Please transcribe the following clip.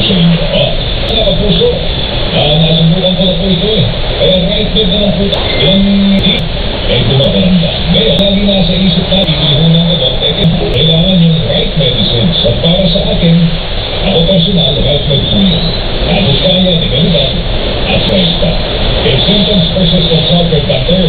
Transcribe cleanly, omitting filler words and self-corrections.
sa inyo. Mga kapuso, nasubukan ko na po ito eh. Kaya right bed na lang po. Ilang gumagalanda. Ngayon, lagi nasa isip na itilihon ng gamot, kailangan yung right medicines. At para sa akin, ako personal, right med po yun. Tapos kaya, dekalidad, at right pa. If symptoms persist, consult your doctor.